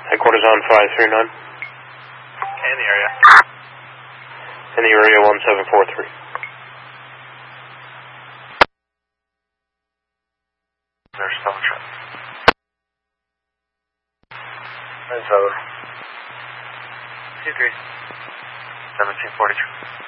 Headquarters on 539. In the area. In the area 1743. There's no truck. It's over. 23. 1742.